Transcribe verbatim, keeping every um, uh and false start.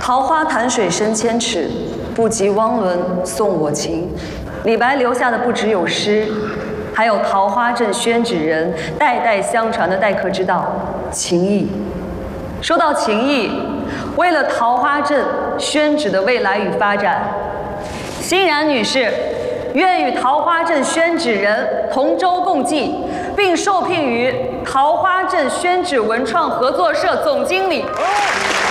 桃花潭水深千尺，不及汪伦送我情。李白留下的不只有诗，还有桃花镇宣纸人代代相传的待客之道——情谊。说到情谊，为了桃花镇宣纸的未来与发展，欣然女士愿与桃花镇宣纸人同舟共济，并 并受聘于桃花镇宣纸文创合作社总经理。